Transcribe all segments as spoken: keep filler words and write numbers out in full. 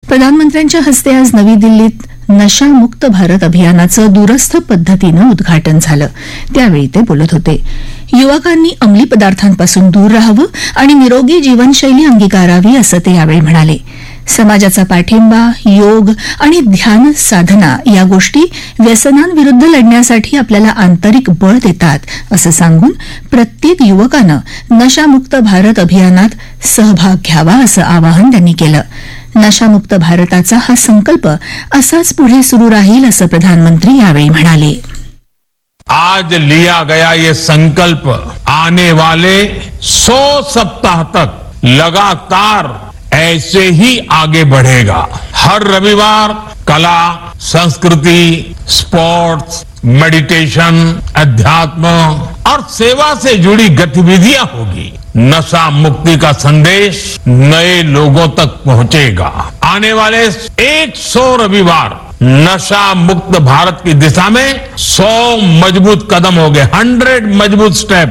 प्रधानमंत्र्यांच्या हस्ते आज नवी दिल्लीत नशामुक्त भारत अभियानाचं दूरस्थ पद्धतीनं उद्घाटन झालं. त्यावेळी ते बोलत होते. युवकांनी अंमली पदार्थांपासून दूर राहावं आणि निरोगी जीवनशैली अंगीकारावी असं ते यावेळी म्हणाले. समाजाचा पाठिंबा, योग आणि ध्यान साधना या गोष्टी व्यसनांविरुद्ध लढण्यासाठी आपल्याला आंतरिक बळ देतात असं सांगून प्रत्येक युवकानं नशामुक्त भारत अभियानात सहभाग घ्यावा असं आवाहन त्यांनी केलं. नशामुक्त भारताचा हा संकल्प असाच पुढे सुरू राहील असं प्रधानमंत्री यावेळी म्हणाले. आज लिया गया ये संकल्प आने वाले सौ सप्ताह तक लगातार ऐसे ही आगे बढ़ेगा. हर रविवार कला, संस्कृति, स्पोर्ट्स, मेडिटेशन, अध्यात्म और सेवा से जुड़ी गतिविधियां होगी. नशा मुक्ति का संदेश नए लोगों तक पहुंचेगा. आने वाले एक सौ रविवार नशा मुक्त भारत की दिशा में सौ मजबूत कदम हो गए, हंड्रेड मजबूत स्टेप.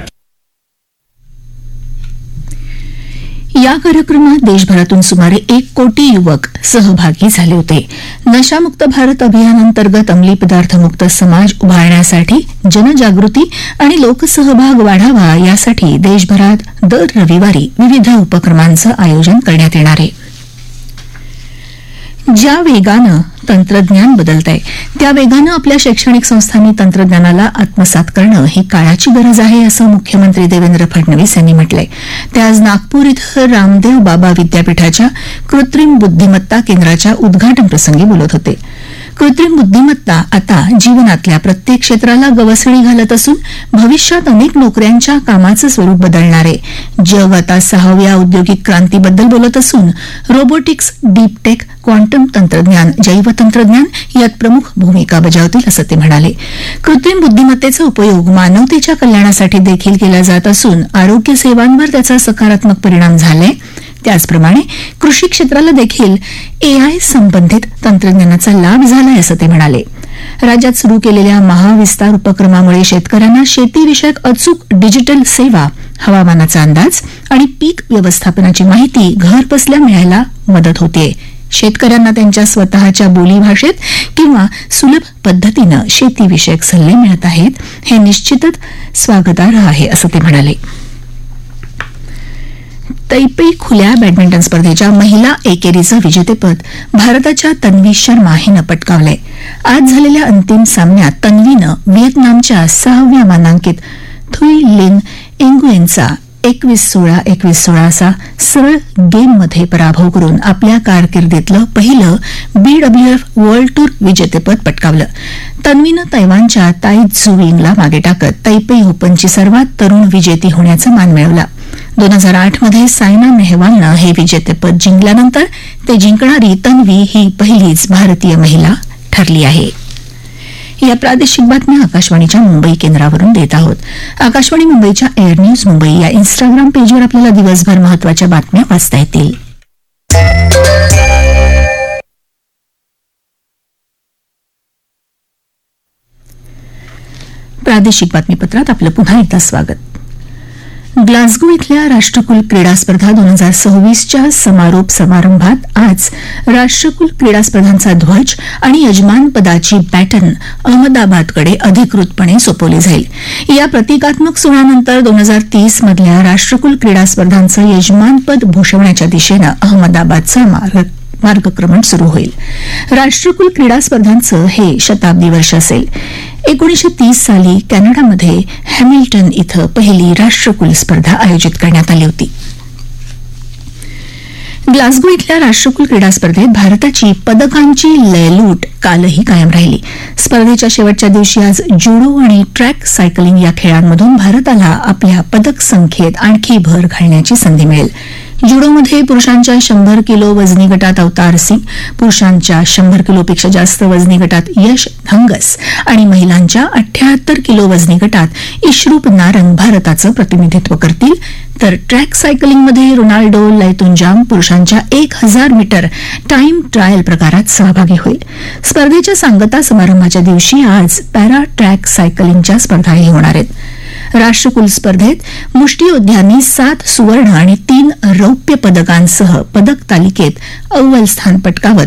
या कार्यक्रमात देशभरातून सुमारे एक कोटी युवक सहभागी झाले होते. नशामुक्त भारत अभियानांतर्गत अंमली पदार्थमुक्त समाज उभारण्यासाठी जनजागृती आणि लोकसहभाग वाढावा यासाठी देशभरात दर रविवारी विविध उपक्रमांचं आयोजन करण्यात येणार आहे. ज्या वेगानं तंत्रज्ञान बदलतंय त्या वेगानं आपल्या शैक्षणिक संस्थांनी तंत्रज्ञानाला आत्मसात करणं ही काळाची गरज आहे असं मुख्यमंत्री देवेंद्र फडणवीस यांनी म्हटलंय. ते आज नागपूर इथं रामदेव बाबा विद्यापीठाच्या कृत्रिम बुद्धिमत्ता केंद्राच्या उद्घाटन प्रसंगी बोलत होते. कृत्रिम बुद्धिमत्ता आता जीवनातल्या प्रत्येक क्षेत्राला गवसणी घालत असून भविष्यात अनेक नोकऱ्यांच्या कामाचं स्वरूप बदलणार आहे. जग आता सहाव्या औद्योगिक क्रांतीबद्दल बोलत असून रोबोटिक्स, डीप टेक, क्वांटम तंत्रज्ञान, जैवतंत्रज्ञान यात प्रमुख भूमिका बजावतील असं ते म्हणाले. कृत्रिम बुद्धिमत्तेचा उपयोग मानवतेच्या कल्याणासाठी देखील केला जात असून आरोग्य सेवांवर त्याचा सकारात्मक परिणाम झालाय. त्याचप्रमाणे कृषी क्षेत्राला देखील एआय संबंधित तंत्रज्ञानाचा लाभ झालाय असं ते म्हणाले. राज्यात सुरू केलेल्या महाविस्तार उपक्रमामुळे शेतकऱ्यांना शेतीविषयक अचूक डिजिटल सेवा, हवामानाचा अंदाज आणि पीक व्यवस्थापनाची माहिती घरबसल्या मिळायला मदत होतेय. शेतकऱ्यांना त्यांच्या स्वतःच्या बोलीभाषेत किंवा सुलभ पद्धतीनं शेतीविषयक सल्ले मिळत आहेत. हे निश्चितच स्वागतार्ह आहे असं ते म्हणाले. तैपेई खुल्या बॅडमिंटन स्पर्धेच्या महिला एकेरीचं विजेतेपद भारताच्या तन्वी शर्मा हिनं पटकावलंय. आज झालेल्या अंतिम सामन्यात तन्वीनं व्हिएतनामच्या सहाव्या मानांकित थुई लिन एंगुएनचा एकवीस सोळा एकवीस सोळा असा सरळ गेममध्ये पराभव करून आपल्या कारकिर्दीतलं पहिलं बीडब्ल्यूएफ वर्ल्ड टूर विजेतेपद पटकावलं. तन्वीनं तैवानच्या ताई झू यिंगला मागे टाकत तैपेई ओपनची सर्वात तरुण विजेती होण्याचा मान मिळवला. दोन हजार आठ मध्ये सायना नेहवालनं हे विजेतेपद जिंकल्यानंतर ते जिंकणारी तन्वी ही पहिलीच भारतीय महिला ठरली आहे. या प्रादेशिक बातम्या आकाशवाणीच्या मुंबई केंद्रावरून देत आहोत. आकाशवाणी मुंबईच्या एअर न्यूज मुंबई या इन्स्टाग्राम पेजवर आपल्याला दिवसभर महत्वाच्या बातम्या वाचता येतील. प्रादेशिक बातमीपत्रात आपलं पुन्हा एकदा स्वागत. ग्लासगो इथल्या राष्ट्रकुल क्रीडा स्पर्धा दोन हजार सव्वीसच्या समारोप समारंभात आज राष्ट्रकुल क्रीडा स्पर्धांचा ध्वज आणि यजमानपदाची बॅटन अहमदाबादकडे अधिकृतपणे सोपवली जाईल. या प्रतिकात्मक सोहळ्यानंतर दोन हजार तीस मधल्या राष्ट्रकुल क्रीडा स्पर्धांचं यजमानपद भूषवण्याच्या दिशेनं अहमदाबादचा मार्ग मार्गक्रमण सुरू होईल. राष्ट्रकुल क्रीडा स्पर्धांचं हे शताब्दी वर्ष असेल. एकोणीसशे तीस साली कॅनडामध्ये हॅमिल्टन इथं पहिली राष्ट्रकुल स्पर्धा आयोजित करण्यात आली होती. ग्लासगो इथल्या राष्ट्रकुल क्रीडा स्पर्धेत भारताची पदकांची लयलूट कालही कायम राहिली. स्पर्धेच्या शेवटच्या दिवशी आज जुडो आणि ट्रॅक सायकलिंग या खेळांमधून भारताला आपल्या पदक संख्येत आणखी भर घालण्याची संधी मिळेल. जुडोमध्ये पुरुषांच्या शंभर किलो वजनी गटात अवतार सिंग, पुरुषांच्या शंभर किलोपेक्षा जास्त वजनी गटात यश धंगस आणि महिलांच्या अठ्ठ्याहत्तर किलो वजनी गटात इशरूप नारंग भारताचं प्रतिनिधित्व करतील. तर ट्रॅक सायकलिंगमध्ये रोनाल्डो लैतुंजाम पुरुषांच्या एक हजार मीटर टाइम ट्रायल प्रकारात सहभागी होईल. स्पर्धेच्या सांगता समारंभाच्या दिवशी आज पॅरा ट्रॅक सायकलिंगच्या स्पर्धाही होणार आहेत. राष्ट्रकुल स्पर्धेत मुष्टियोद्ध्यांनी सात सुवर्ण आणि तीन रौप्य पदकांसह पदक तालिकेत अव्वल स्थान पटकावत